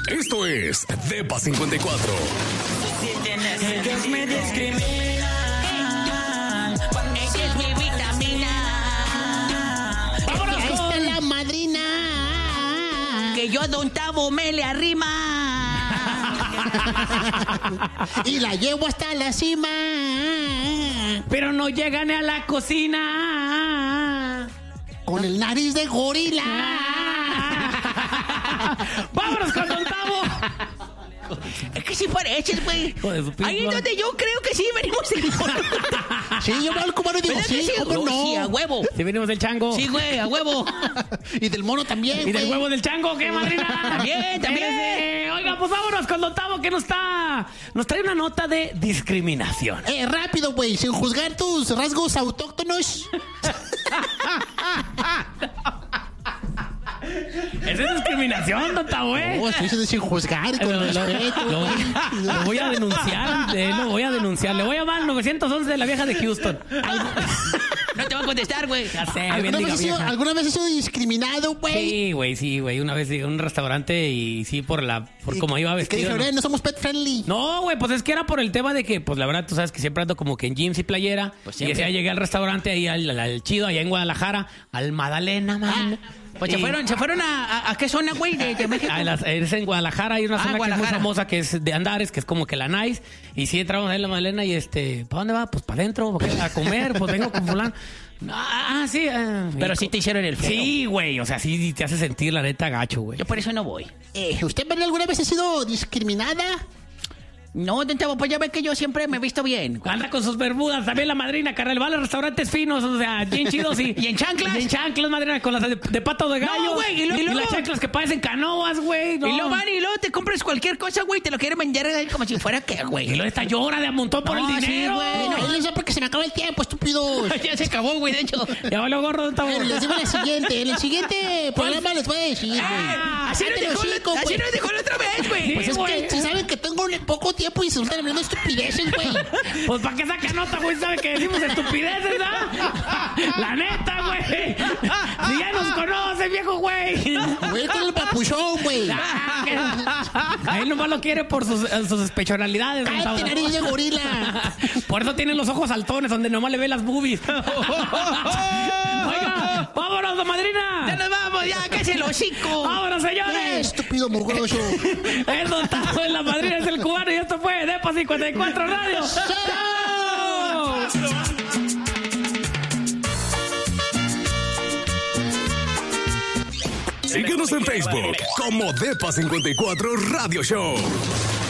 Esto es Depa 54. Ellos me discriminan. Ella es mi vitamina. ¡Vámonos con está la madrina! Que yo a Don Tavo me le arrima. Y la llevo hasta la cima. Pero no llega ni a la cocina. Con el nariz de gorila. ¡Vámonos con Don Tavo! Es que sí pareces, güey. Hijo de su pinche Ahí es madre. donde yo creo que sí venimos del mono. Sí, yo me como no digo, ¿Verdad que sí, ¿cómo no? Sí, a huevo. Si venimos del chango. Sí, güey, a huevo. Y del mono también, ¿Y del güey. huevo del chango qué, madrina? También. Oiga, pues vámonos con Don Tavo, que nos trae una nota de discriminación. Rápido, güey, sin juzgar tus rasgos autóctonos. ¿Esa es discriminación, Don Tavo, No, estoy diciendo sin juzgar, con respeto. Lo voy a denunciar, lo voy a denunciar. Le voy a llamar al 911 de la vieja de Houston. No te va a contestar, güey. Ya sé, ¿Alguna bendiga vez, vieja. ¿Alguna vez has sido discriminado, güey? Sí, güey. Una vez llegué a un restaurante y sí, por cómo iba Que vestido. dije, ¿no? no somos pet friendly. No, güey, pues es que era por el tema de que, pues la verdad, tú sabes que siempre ando como que en jeans y playera. Pues y siempre. ese día llegué al restaurante ahí al chido, allá en Guadalajara, al Madalena, man. Pues se fueron a ¿qué zona, güey, de México? Es en Guadalajara, hay una zona que es muy Guadalajara. famosa, que es de Andares, que es como que la Nice. Y sí entramos ahí en la Madalena y ¿para dónde va? Pues para adentro, a comer, pues vengo con fulano. Sí. Pero sí te hicieron el feo. Sí, güey, o sea, sí te hace sentir la neta gacho, güey. Yo por eso no voy. ¿Usted, María, alguna vez ha sido discriminada? No, Don Tavo, pues ya ve que yo siempre me he visto bien. Anda con sus bermudas, también la madrina, carnal, va a los restaurantes finos, o sea, bien chidos y... ¿Y en chanclas? Y en chanclas, madrina, con las de pato de gallo. No, güey, y luego- las chanclas que parecen canoas, güey. No. Y luego van y luego te compras cualquier cosa, güey, te lo quieren vender ahí como si fuera que, Y güey. luego esta llora de a montón por No, el sí, dinero. güey, Bueno, ahí les da porque se me acaba el tiempo, estúpidos. Ya se acabó, güey, de hecho. Ya vale gorro, Don Tavo. Bueno, les digo en el siguiente programa les voy a decir, güey. Así nos Cállate dejó, el hocico, así güey. nos dejó la otra vez, güey. Pues es güey. que si saben que tengo poco tiempo y se están hablando de estupideces, güey. Pues para qué saca nota, güey, sabe que decimos estupideces, ¿ah? La neta, güey. Si ya nos conoce, viejo, güey. Güey, con el papuchón, güey. Ahí nomás lo quiere por sus especialidades, Don Tavo. Cállate, nariz de gorila. Por eso tienen los ojos saltones, donde nomás le ve las boobies. Oiga, vámonos, Ya madrina. nos vamos, ya, cállese el hocico. Vámonos, señores. Estúpido mugroso. El Don Tavo en la madrina es el cubano y esto fue Depa 54 Radio. ¡Chao! Síguenos en Facebook como Depa 54 Radio Show.